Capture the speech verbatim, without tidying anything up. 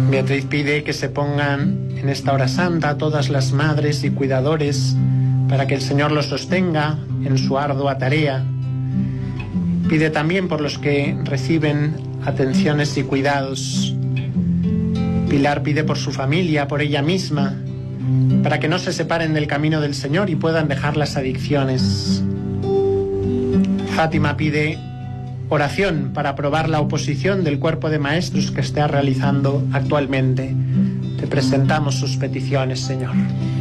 Beatriz pide que se pongan en esta hora santa todas las madres y cuidadores para que el Señor los sostenga en su ardua tarea. Pide también por los que reciben atenciones y cuidados. Pilar pide por su familia, por ella misma, para que no se separen del camino del Señor y puedan dejar las adicciones. Fátima pide oración para aprobar la oposición del cuerpo de maestros que está realizando actualmente. Te presentamos sus peticiones, Señor.